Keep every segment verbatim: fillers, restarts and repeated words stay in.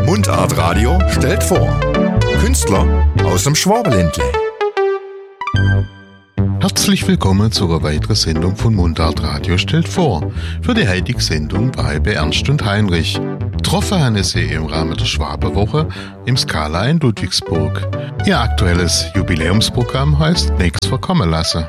Mundart Radio stellt vor. Künstler aus dem Schwabenländle. Herzlich willkommen zu einer weiteren Sendung von Mundart Radio stellt vor. Für die heutige Sendung war ich bei Ernst und Heinrich. Getroffen habe ich sie im Rahmen der Schwabenwoche im Scala in Ludwigsburg. Ihr aktuelles Jubiläumsprogramm heißt Nichts verkommen lassen.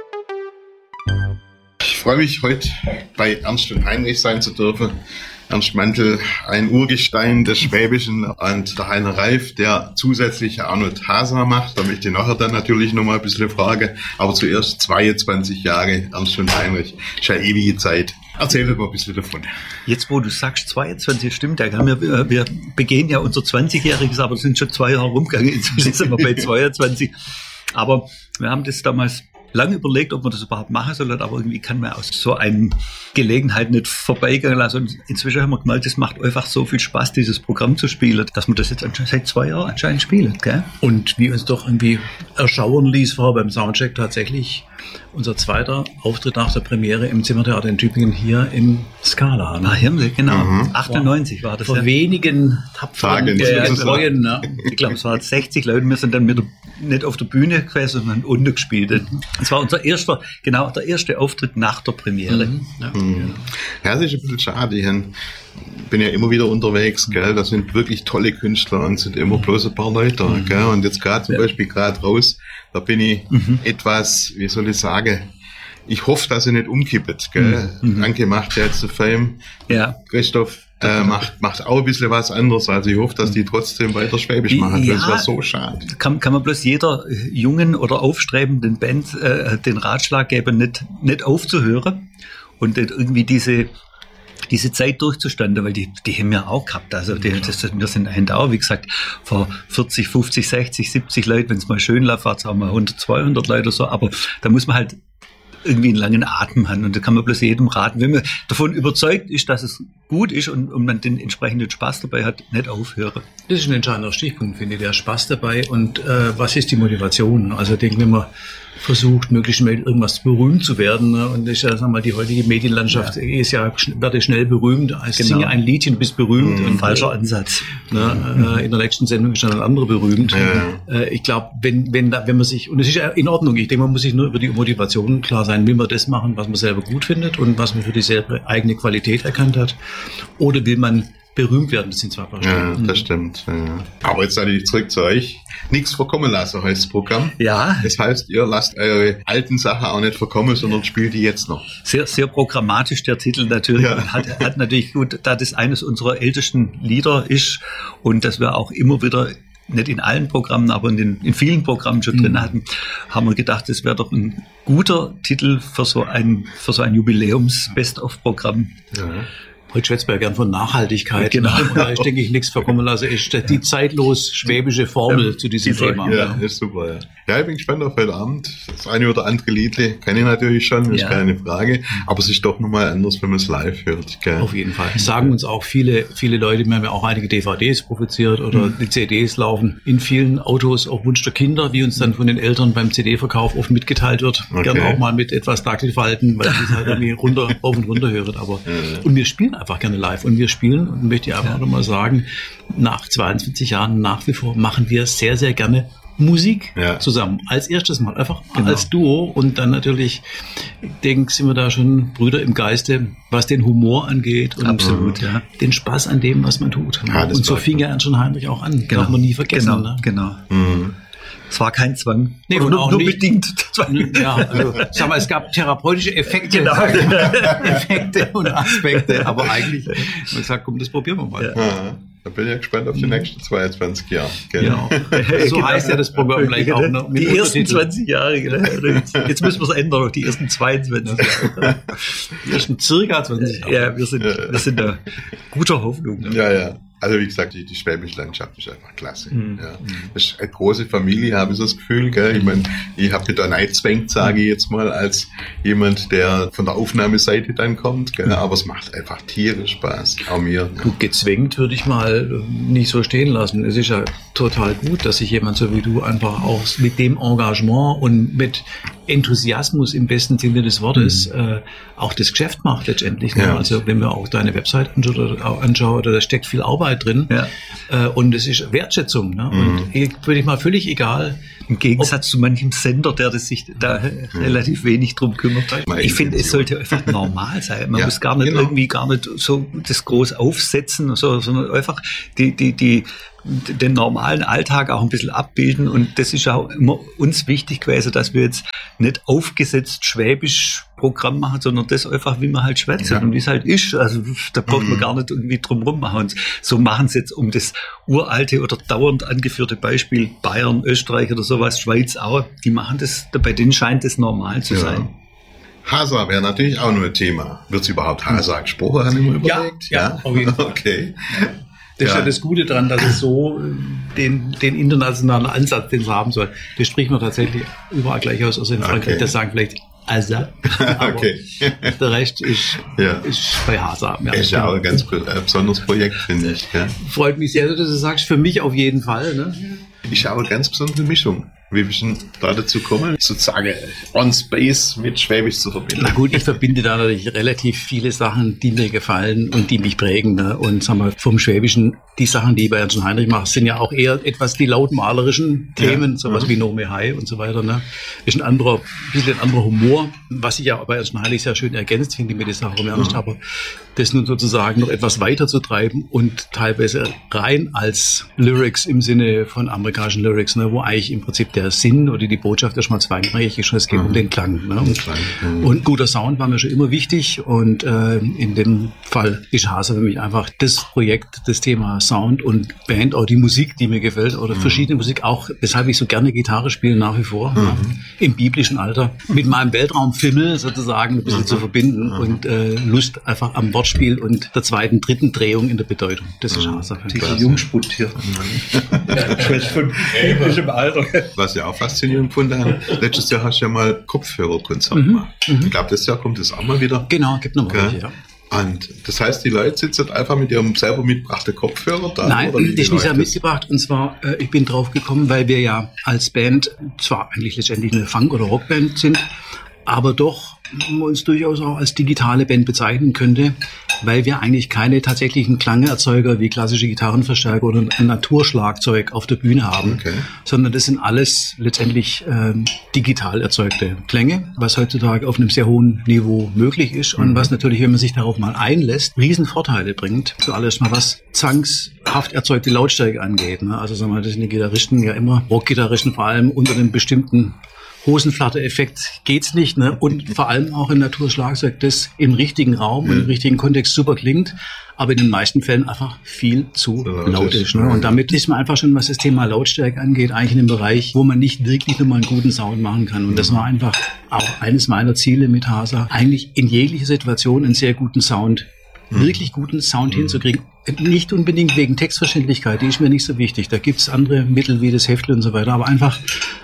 Ich freue mich, heute bei Ernst und Heinrich sein zu dürfen. Ernst Mantel, ein Urgestein des Schwäbischen, und der Heiner Reif, der zusätzlich auch noch Tasa macht. Da möchte ich nachher dann natürlich noch mal ein bisschen fragen. Aber zuerst zweiundzwanzig Jahre Ernst und Heinrich. Ist ja ewige Zeit. Erzähl mir mal ein bisschen davon. Jetzt, wo du sagst zweiundzwanzig, stimmt ja. Wir, wir begehen ja unser zwanzigjähriges, aber es sind schon zwei Jahre rumgegangen. Inzwischen sind wir bei zweiundzwanzig. Aber wir haben das damals lange überlegt, ob man das überhaupt machen soll, aber irgendwie kann man aus so einer Gelegenheit nicht vorbeigehen lassen. Und inzwischen haben wir gemerkt, es macht einfach so viel Spaß, dieses Programm zu spielen, dass wir das jetzt seit zwei Jahren anscheinend spielen. Gell? Und wie uns doch irgendwie erschauern ließ, war beim Soundcheck tatsächlich unser zweiter Auftritt nach der Premiere im Zimmertheater in Tübingen hier im Scala. Ne? Ah, hier, genau. Mhm. achtundneunzig war das. Vor ja. wenigen tapferen Treuen. Ne? Ich glaube, es waren sechzig Leute. Wir sind dann mit der, nicht auf der Bühne gewesen, sondern unten gespielt. Das war unser erster, genau, der erste Auftritt nach der Premiere. Mhm. Ja. Mhm. Ja, das ist ein bisschen schade. Ich bin ja immer wieder unterwegs, gell? Das sind wirklich tolle Künstler und sind immer bloß ein paar Leute da, mhm. gell? Und jetzt gerade zum ja. Beispiel gerade raus, da bin ich mhm. etwas, wie soll ich sagen, ich hoffe, dass er nicht umkippt, gell? Mhm. Danke, macht ja jetzt der Film. Ja. Christoph äh, macht, macht auch ein bisschen was anderes, also ich hoffe, dass die trotzdem weiter Schwäbisch machen, ja, das wäre so schade. Kann, kann man bloß jeder jungen oder aufstrebenden Band äh, den Ratschlag geben, nicht, nicht aufzuhören und irgendwie diese diese Zeit durchzustanden, weil die, die haben wir auch gehabt. Also die, das, wir sind ein Dauer, wie gesagt, vor vierzig, fünfzig, sechzig, siebzig Leute, wenn es mal schön läuft, war es auch mal hundert, zweihundert Leute oder so, aber da muss man halt irgendwie einen langen Atem haben und da kann man bloß jedem raten, wenn man davon überzeugt ist, dass es gut ist und, und man den entsprechenden Spaß dabei hat, nicht aufhören. Das ist ein entscheidender Stichpunkt, finde ich, der Spaß dabei und äh, was ist die Motivation? Also ich denke, wenn man versucht, möglichst schnell irgendwas berühmt zu werden. Ne? Und ich sag mal, die heutige Medienlandschaft ja. ist ja, werde schnell berühmt. Also genau. Singe ein Liedchen, du bist berühmt. Mhm. Und, falscher Ansatz. Ne? Mhm. In der nächsten Sendung ist dann ein anderer berühmt. Ja. Ich glaube, wenn, wenn, da, wenn man sich, und es ist ja in Ordnung, ich denke, man muss sich nur über die Motivation klar sein, will man das machen, was man selber gut findet und was man für die selber eigene Qualität erkannt hat. Oder will man berühmt werden, das sind zwei Paar Ja, das stimmt. Ja. Aber jetzt natürlich zurück zu euch. Nichts verkommen lassen heißt das Programm. Ja. Das heißt, ihr lasst eure alten Sachen auch nicht verkommen, sondern spielt die jetzt noch. Sehr, sehr programmatisch der Titel natürlich. Ja. Hat, hat natürlich gut, da das eines unserer ältesten Lieder ist und dass wir auch immer wieder nicht in allen Programmen, aber in, den, in vielen Programmen schon drin hatten, haben wir gedacht, das wäre doch ein guter Titel für so ein, für so ein Jubiläums-Best-of-Programm. Ja. Heute schwätzt man ja gern von Nachhaltigkeit. Genau. Und da ich denke ich nichts verkommen lasse, ist die zeitlos schwäbische Formel ja, zu diesem Thema. Ja, ja, ist super. Ja. ja, ich bin gespannt auf heute Abend. Das eine oder andere Liedle kenne ich natürlich schon, ist ja. keine Frage. Aber es ist doch nochmal anders, wenn man es live hört. Gell? Auf jeden Fall. Das sagen uns auch viele, viele Leute, wir haben ja auch einige D V Ds produziert oder mhm. die C Ds laufen in vielen Autos auf Wunsch der Kinder, wie uns dann von den Eltern beim C D-Verkauf oft mitgeteilt wird. Okay. Gerne auch mal mit etwas Dackelverhalten, weil sie es halt irgendwie runter, auf und runter hören. Aber, ja. Und wir spielen einfach gerne live. Und wir spielen, und möchte ich einfach ja. nochmal sagen, nach zweiundzwanzig Jahren nach wie vor machen wir sehr, sehr gerne Musik ja. zusammen. Als erstes Mal, einfach genau. als Duo. Und dann natürlich, ich denke, sind wir da schon Brüder im Geiste, was den Humor angeht. Und absolut, ja. den Spaß an dem, was man tut. Ja, und so fing ja Ernst und Heinrich auch an. Genau. Darf man nie vergessen. Genau, ne? genau. Mhm. Es war kein Zwang. Nee, und und auch nur nicht, bedingt. Ja, also, sag mal, es gab therapeutische Effekte, genau. Effekte und Aspekte, aber eigentlich, man sagt, komm, das probieren wir mal. Ja. Da bin ich ja gespannt auf die nächsten zweiundzwanzig Jahre. Genau. So genau. heißt ja das Programm gleich auch noch. Die ersten zwanzig Jahre, genau. Jetzt müssen wir es ändern, die ersten zweiundzwanzig Jahre. Die ersten circa zwanzig Jahre. Ja, wir sind, wir sind da guter Hoffnung. Ne? Ja, ja. Also wie gesagt, die, die schwäbische Landschaft ist einfach klasse. Mhm. Ja. Das ist eine große Familie, habe ich das Gefühl. Gell? Ich meine, ich habe mich da nicht zwängt, sage ich jetzt mal, als jemand, der von der Aufnahmeseite dann kommt. Gell? Aber es macht einfach tierisch Spaß, auch mir. Du, gezwängt würde ich mal nicht so stehen lassen. Es ist ja total gut, dass sich jemand so wie du einfach auch mit dem Engagement und mit Enthusiasmus im besten Sinne des Wortes mhm. äh, auch das Geschäft macht letztendlich. Ne? Ja. Also wenn wir auch deine Website anschauen, oder da steckt viel Arbeit drin ja. äh, und es ist Wertschätzung. Ne? Mhm. Und würde ich mal völlig egal. Im Gegensatz zu manchem Sender, der das sich da mhm. relativ wenig drum kümmert. Ich finde, es sollte einfach normal sein. Man ja, muss gar nicht genau. irgendwie gar nicht so das groß aufsetzen, so, sondern einfach die, die, die, den normalen Alltag auch ein bisschen abbilden. Und das ist auch immer uns wichtig gewesen, dass wir jetzt nicht aufgesetzt schwäbisch Programm machen, sondern das einfach, wie man halt schwätzt ja. und wie es halt ist. Also da braucht mhm. man gar nicht irgendwie drum rum machen. Und so machen sie jetzt um das uralte oder dauernd angeführte Beispiel Bayern, Österreich oder sowas, Schweiz auch, die machen das, bei denen scheint das normal zu ja. sein. Hasa wäre natürlich auch nur ein Thema. Wird es überhaupt Hasa gesprochen, haben wir überlegt? Ja, ja, auf jeden Fall. Okay. Das ist ja. ja das Gute daran, dass es so den, den internationalen Ansatz, den es haben soll, das spricht man tatsächlich überall gleich aus. Also in Frankreich, okay. das sagen vielleicht Asa, aber okay. der Rest ist, ja. ist bei Hasa. Ja, ist ja auch ein ganz äh, besonderes Projekt, finde ich. Ja. Freut mich sehr, dass du das sagst. Für mich auf jeden Fall. Ne? Ist ja auch eine ganz besondere Mischung. Wie wir schon da dazu kommen, sozusagen on-space mit Schwäbisch zu verbinden. Na gut, ich verbinde da natürlich relativ viele Sachen, die mir gefallen und die mich prägen. Ne? Und sagen wir, vom Schwäbischen, die Sachen, die ich bei Ernst und Heinrich mache, sind ja auch eher etwas die lautmalerischen Themen, ja. sowas mhm. wie Nome Hai und so weiter. Ne? Ist ein anderer, ein bisschen ein anderer Humor, was ich ja bei Ernst und Heinrich sehr schön ergänzt, finde ich mir die Sache um Ernst, mhm. aber das nun sozusagen noch etwas weiter zu treiben und teilweise rein als Lyrics im Sinne von amerikanischen Lyrics, ne? wo eigentlich im Prinzip der Der Sinn oder die Botschaft erstmal zweitrangig ist, es geht mhm. um den Klang. Ne? Und, mhm. und guter Sound war mir schon immer wichtig und äh, in dem Fall ist Hasa für mich einfach das Projekt, das Thema Sound und Band, auch die Musik, die mir gefällt oder mhm. verschiedene Musik, auch weshalb ich so gerne Gitarre spiele nach wie vor, mhm. ne? im biblischen Alter, mit meinem Weltraumfimmel sozusagen ein bisschen mhm. zu verbinden mhm. und äh, Lust einfach am Wortspiel und der zweiten, dritten Drehung in der Bedeutung. Das ist Hasa für mich. Die Jungspund hier. Von biblischem Alter. Was ja auch faszinierend gefunden habe. Letztes Jahr hast du ja mal Kopfhörerkonzert mhm. gemacht. Mhm. Ich glaube, das Jahr kommt das auch mal wieder. Genau, gibt noch mal welche, ja. Und das heißt, die Leute sitzen einfach mit ihrem selber mitgebrachten Kopfhörer da? Nein, oder das ist nicht selber mitgebracht. Und zwar, äh, ich bin drauf gekommen, weil wir ja als Band zwar eigentlich letztendlich eine Funk- oder Rockband sind, aber doch uns durchaus auch als digitale Band bezeichnen könnte, weil wir eigentlich keine tatsächlichen Klangerzeuger wie klassische Gitarrenverstärker oder ein Naturschlagzeug auf der Bühne haben, okay. sondern das sind alles letztendlich ähm, digital erzeugte Klänge, was heutzutage auf einem sehr hohen Niveau möglich ist mhm. und was natürlich, wenn man sich darauf mal einlässt, riesen Vorteile bringt. Zuallererst mal, was zwangshaft erzeugte Lautstärke angeht. Ne? Also sagen wir mal, das sind die Gitarristen ja immer, Rockgitarristen vor allem unter einem bestimmten Hosenflatter-Effekt geht's nicht, ne? Und vor allem auch im Naturschlagzeug, das im richtigen Raum und im richtigen Kontext super klingt, aber in den meisten Fällen einfach viel zu ja, laut ist. Ne? Und damit ist man einfach schon, was das Thema Lautstärke angeht, eigentlich in einem Bereich, wo man nicht wirklich nur mal einen guten Sound machen kann. Und das war einfach auch eines meiner Ziele mit Hasa, eigentlich in jeglicher Situation einen sehr guten Sound, mhm. wirklich guten Sound mhm. hinzukriegen. Nicht unbedingt wegen Textverständlichkeit, die ist mir nicht so wichtig. Da gibt's andere Mittel wie das Heftle und so weiter, aber einfach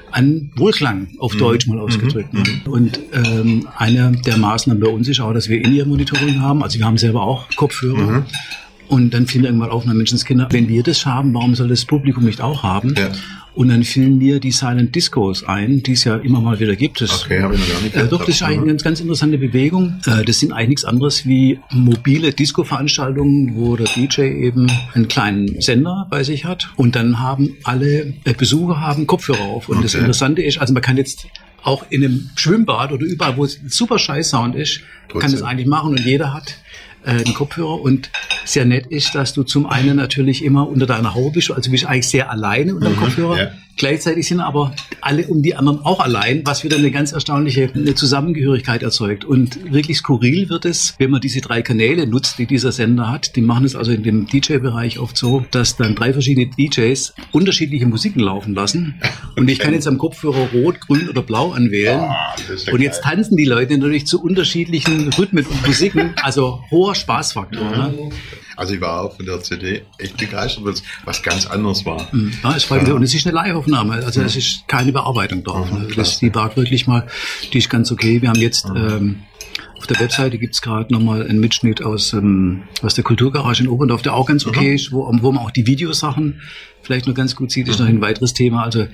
an Wohlklang auf mhm. Deutsch mal ausgedrückt. Mhm. Und ähm, eine der Maßnahmen bei uns ist auch, dass wir In-Ear-Monitoring haben. Also wir haben selber auch Kopfhörer. Mhm. Und dann fiel irgendwann auf, na Menschenskinder, wenn wir das haben, warum soll das Publikum nicht auch haben? Ja. Und dann fielen mir die Silent Discos ein, die es ja immer mal wieder gibt. Das, okay, habe ich noch gar nicht gehört. Äh, doch, das ist eigentlich eine ganz, ganz interessante Bewegung. Äh, das sind eigentlich nichts anderes wie mobile Disco-Veranstaltungen, wo der D J eben einen kleinen Sender bei sich hat. Und dann haben alle äh, Besucher haben Kopfhörer auf. Und okay. das Interessante ist, also man kann jetzt auch in einem Schwimmbad oder überall, wo es super scheiß Sound ist, Trotzdem. kann das eigentlich machen und jeder hat äh, einen Kopfhörer. Und sehr nett ist, dass du zum einen natürlich immer unter deiner Haube bist, also bist eigentlich sehr alleine unter dem mhm, Kopfhörer. Ja. Gleichzeitig sind aber alle um die anderen auch allein, was wieder eine ganz erstaunliche eine Zusammengehörigkeit erzeugt. Und wirklich skurril wird es, wenn man diese drei Kanäle nutzt, die dieser Sender hat. Die machen es also in dem D J-Bereich oft so, dass dann drei verschiedene D Js unterschiedliche Musiken laufen lassen. Und ich kann jetzt am Kopfhörer rot, grün oder blau anwählen. Oh, und jetzt tanzen die Leute natürlich zu unterschiedlichen Rhythmen und Musiken. Also hoher Spaßfaktor. Mhm. Ne? Also ich war auch von der C D echt begeistert, weil es was ganz anderes war. Ja, es war, und es ist eine Live-Aufnahme, also es ist keine Bearbeitung drauf. Mhm, das, die war wirklich mal, die ist ganz okay. Wir haben jetzt mhm. ähm, auf der Webseite gibt's gerade nochmal einen Mitschnitt aus, ähm, aus der Kulturgarage in Oberndorf, der auch ganz okay mhm. ist, wo, wo man auch die Videosachen vielleicht noch ganz gut sieht, ist mhm. noch ein weiteres Thema. Also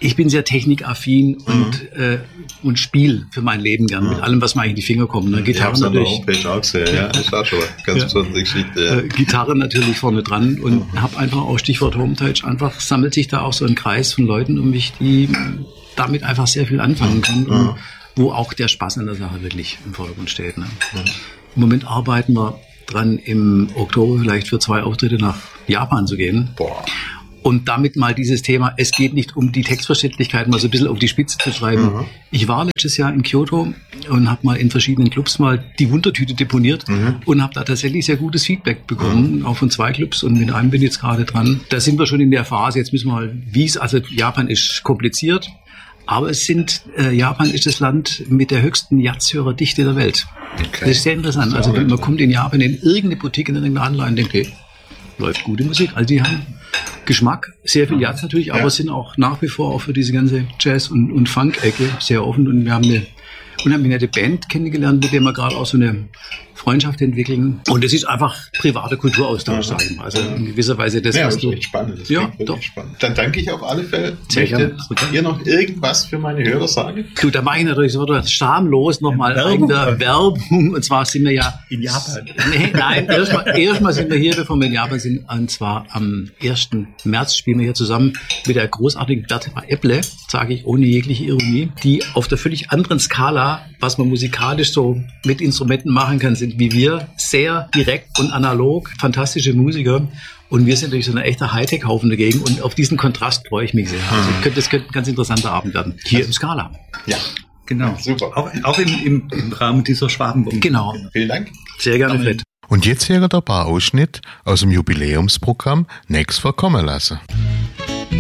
ich bin sehr technikaffin mhm. und, äh, und spiel für mein Leben gern, mhm. mit allem, was mir eigentlich in die Finger kommt. Ne? Gitarre natürlich. Ich auch gesehen, ja, ist auch schon eine ganz ja. besondere Geschichte. Ja. Äh, Gitarre natürlich vorne dran und mhm. habe einfach auch Stichwort Hometouch, einfach sammelt sich da auch so ein Kreis von Leuten um mich, die damit einfach sehr viel anfangen können mhm. und wo auch der Spaß an der Sache wirklich im Vordergrund steht. Ne? Mhm. Im Moment arbeiten wir dran, im Oktober vielleicht für zwei Auftritte nach Japan zu gehen. Boah. Und damit mal dieses Thema, es geht nicht um die Textverständlichkeit, mal so ein bisschen auf die Spitze zu treiben. Mhm. Ich war letztes Jahr in Kyoto und habe mal in verschiedenen Clubs mal die Wundertüte deponiert mhm. und habe da tatsächlich sehr gutes Feedback bekommen, mhm. auch von zwei Clubs und mit einem bin ich jetzt gerade dran. Da sind wir schon in der Phase, jetzt müssen wir mal, wie es, also Japan ist kompliziert, aber es sind, äh, Japan ist das Land mit der höchsten Jazzhörerdichte der Welt. Okay. Das ist sehr interessant. Also man kommt in Japan in irgendeine Boutique, in irgendeine Anlage und denkt, hey, läuft gute Musik. Also die haben Geschmack, sehr viel Jazz natürlich, ja. aber sind auch nach wie vor auch für diese ganze Jazz- und, und Funk-Ecke sehr offen. Und wir haben eine unheimlich nette Band kennengelernt, mit der wir gerade auch so eine Freundschaft entwickeln. Und es ist einfach privater Kulturaustausch, ja. sagen wir. Also in gewisser Weise das, ja, was das du... ist spannend. Das ja, doch. Spannend. Dann danke ich auf alle Fälle. Sehr gerne. Ihr noch irgendwas für meine Hörer sagen? Du, da mache ich natürlich so schamlos nochmal eigene Werbung. Und zwar sind wir ja... In Japan. Nee, nein, erstmal erstmal sind wir hier, bevor wir in Japan sind. Und zwar am ersten März spielen wir hier zusammen mit der großartigen Bertha Epple, sage ich ohne jegliche Ironie, die auf der völlig anderen Skala, was man musikalisch so mit Instrumenten machen kann, sind wie wir, sehr direkt und analog, fantastische Musiker. Und wir sind natürlich so eine echte Hightech-Haufen dagegen. Und auf diesen Kontrast freue ich mich sehr. Also könnte, das könnte ein ganz interessanter Abend werden. Hier also, im Scala. Ja, genau. Super. Auch, auch im, im, im Rahmen dieser Schwabenwoche. Genau. Vielen Dank. Sehr gerne, Fred. Und jetzt wäre der Paar Ausschnitt aus dem Jubiläumsprogramm Nächst verkommen lassen.